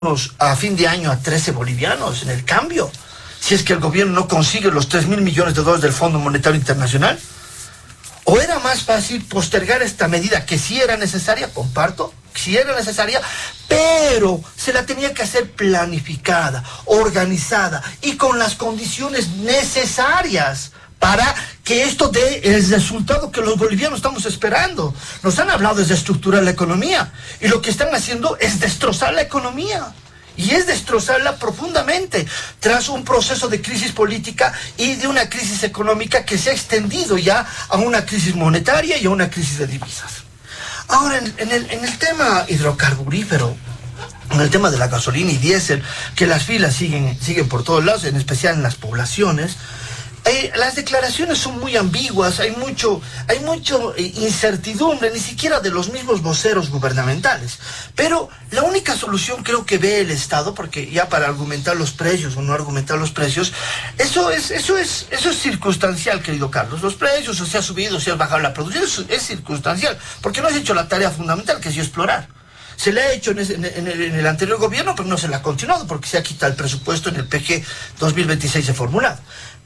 a fin de año a 13 bolivianos en el cambio, si es que el gobierno no consigue los 3.000 millones de dólares del Fondo Monetario Internacional? ¿O era más fácil postergar esta medida que sí era necesaria? Comparto, sí era necesaria, pero se la tenía que hacer planificada, organizada y con las condiciones necesarias para que esto dé el resultado que los bolivianos estamos esperando. Nos han hablado de desestructurar la economía y lo que están haciendo es destrozar la economía. Y es destrozarla profundamente tras un proceso de crisis política y de una crisis económica que se ha extendido ya a una crisis monetaria y a una crisis de divisas. Ahora, en el tema hidrocarburífero, en el tema de la gasolina y diésel, que las filas siguen por todos lados, en especial en las poblaciones, las declaraciones son muy ambiguas, hay mucho incertidumbre, ni siquiera de los mismos voceros gubernamentales. Pero la única solución creo que ve el Estado, porque ya para argumentar los precios o no argumentar los precios, eso es circunstancial, querido Carlos. Los precios, o se ha subido, o se ha bajado la producción, es circunstancial, porque no has hecho la tarea fundamental, que es explorar. Se le ha hecho en el anterior gobierno, pero no se le ha continuado, porque se ha quitado el presupuesto en el PG 2026 de formulado.